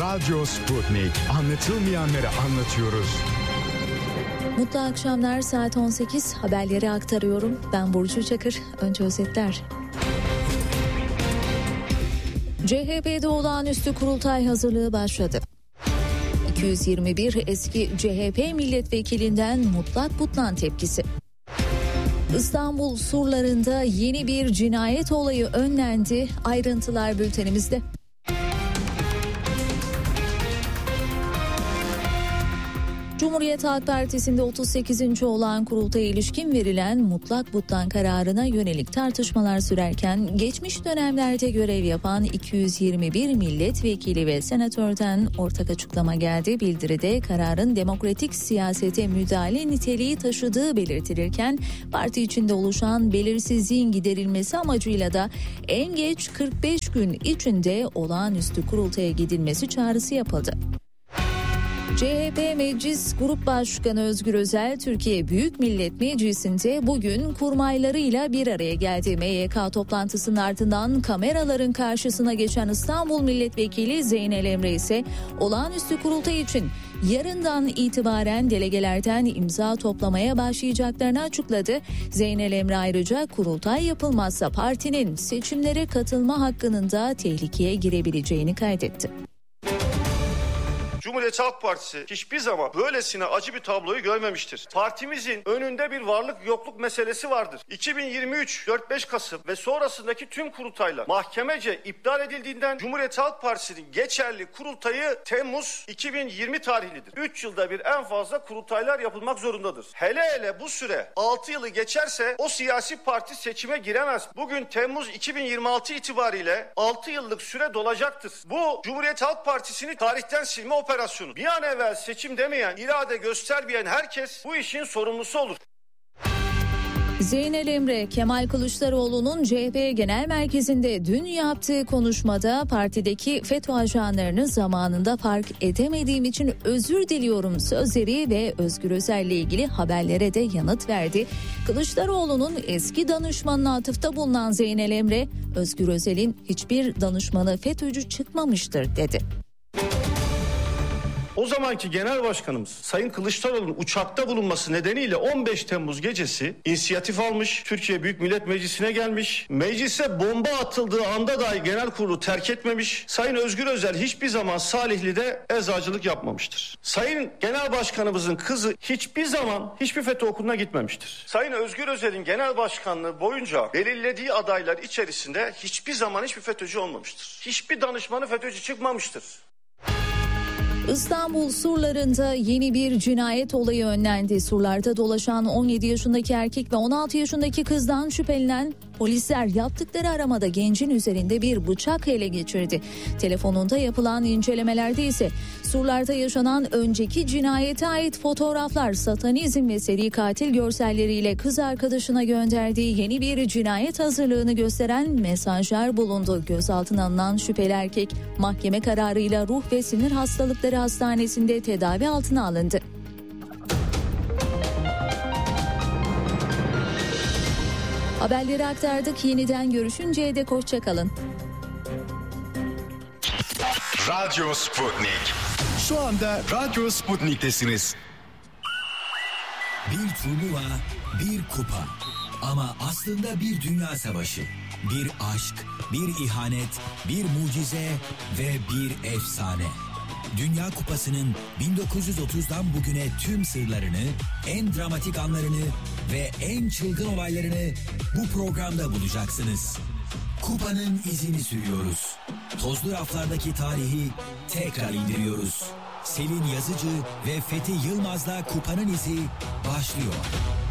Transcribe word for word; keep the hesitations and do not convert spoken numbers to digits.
Radyo Sputnik. Anlatılmayanları anlatıyoruz. Mutlu akşamlar, saat on sekiz, haberleri aktarıyorum. Ben Burcu Çakır. Önce özetler. C H P'de olağanüstü kurultay hazırlığı başladı. iki yüz yirmi bir eski C H P milletvekilinden mutlak butlan tepkisi. İstanbul surlarında yeni bir cinayet olayı önlendi. Ayrıntılar bültenimizde. Cumhuriyet Halk Partisi'nde otuz sekizinci olağan kurultaya ilişkin verilen mutlak butlan kararına yönelik tartışmalar sürerken geçmiş dönemlerde görev yapan iki yüz yirmi bir milletvekili ve senatörden ortak açıklama geldi. Bildiride kararın demokratik siyasete müdahale niteliği taşıdığı belirtilirken parti içinde oluşan belirsizliğin giderilmesi amacıyla da en geç kırk beş gün içinde olağanüstü kurultaya gidilmesi çağrısı yapıldı. C H P Meclis Grup Başkanı Özgür Özel, Türkiye Büyük Millet Meclisi'nde bugün kurmaylarıyla bir araya geldi. M Y K toplantısının ardından kameraların karşısına geçen İstanbul Milletvekili Zeynel Emre ise olağanüstü kurultay için yarından itibaren delegelerden imza toplamaya başlayacaklarını açıkladı. Zeynel Emre ayrıca kurultay yapılmazsa partinin seçimlere katılma hakkının da tehlikeye girebileceğini kaydetti. Cumhuriyet Halk Partisi hiçbir zaman böylesine acı bir tabloyu görmemiştir. Partimizin önünde bir varlık yokluk meselesi vardır. iki bin yirmi üç dört beş Kasım ve sonrasındaki tüm kurultaylar mahkemece iptal edildiğinden Cumhuriyet Halk Partisi'nin geçerli kurultayı Temmuz iki bin yirmi tarihlidir. üç yılda bir en fazla kurultaylar yapılmak zorundadır. Hele hele bu süre altı yılı geçerse o siyasi parti seçime giremez. Bugün Temmuz iki bin yirmi altı itibariyle altı yıllık süre dolacaktır. Bu Cumhuriyet Halk Partisi'ni tarihten silme operasyonu. Bir an evvel seçim demeyen, irade göstermeyen herkes bu işin sorumlusu olur. Zeynel Emre, Kemal Kılıçdaroğlu'nun C H P Genel Merkezi'nde dün yaptığı konuşmada partideki FETÖ ajanlarını zamanında fark edemediğim için özür diliyorum sözleri ve Özgür Özel'le ilgili haberlere de yanıt verdi. Kılıçdaroğlu'nun eski danışmanına atıfta bulunan Zeynel Emre, Özgür Özel'in hiçbir danışmanı FETÖ'cü çıkmamıştır dedi. O zamanki genel başkanımız Sayın Kılıçdaroğlu'nun uçakta bulunması nedeniyle on beş Temmuz gecesi inisiyatif almış, Türkiye Büyük Millet Meclisi'ne gelmiş, meclise bomba atıldığı anda dahi genel kurulu terk etmemiş. Sayın Özgür Özel hiçbir zaman Salihli'de eczacılık yapmamıştır. Sayın Genel Başkanımızın kızı hiçbir zaman hiçbir FETÖ okuluna gitmemiştir. Sayın Özgür Özel'in genel başkanlığı boyunca belirlediği adaylar içerisinde hiçbir zaman hiçbir FETÖ'cü olmamıştır. Hiçbir danışmanı FETÖ'cü çıkmamıştır. İstanbul surlarında yeni bir cinayet olayı önlendi. Surlarda dolaşan on yedi yaşındaki erkek ve on altı yaşındaki kızdan şüphelenen polisler yaptıkları aramada gencin üzerinde bir bıçak ele geçirdi. Telefonunda yapılan incelemelerde ise surlarda yaşanan önceki cinayete ait fotoğraflar, satanizm ve seri katil görselleriyle kız arkadaşına gönderdiği yeni bir cinayet hazırlığını gösteren mesajlar bulundu. Gözaltına alınan şüpheli erkek mahkeme kararıyla ruh ve sinir hastalıkları hastanesinde tedavi altına alındı. Haberleri aktardık. Yeniden görüşünceye dek hoşça kalın. Radyo Sputnik. Şu anda Radyo Sputnik'tesiniz. Bir turnuva, bir kupa. Ama aslında bir dünya savaşı. Bir aşk, bir ihanet, bir mucize ve bir efsane. Dünya Kupası'nın bin dokuz yüz otuzdan bugüne tüm sırlarını, en dramatik anlarını ve en çılgın olaylarını bu programda bulacaksınız. Kupanın izini sürüyoruz. Tozlu raflardaki tarihi tekrar indiriyoruz. Selin Yazıcı ve Fethi Yılmaz'la Kupanın izi başlıyor.